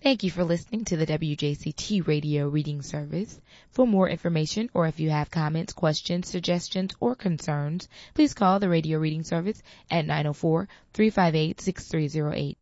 Thank you for listening to the WJCT Radio Reading Service. For more information or if you have comments, questions, suggestions, or concerns, please call the Radio Reading Service at 904-358-6308.